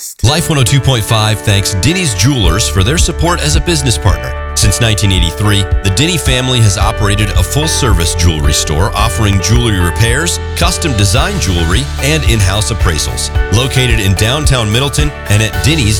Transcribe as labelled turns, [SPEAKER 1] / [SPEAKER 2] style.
[SPEAKER 1] Life 102.5 thanks Denny's Jewelers for their support as a business partner. Since 1983, the Denny family has operated a full-service jewelry store offering jewelry repairs, custom design jewelry, and in-house appraisals. Located in downtown Middleton and at Denny's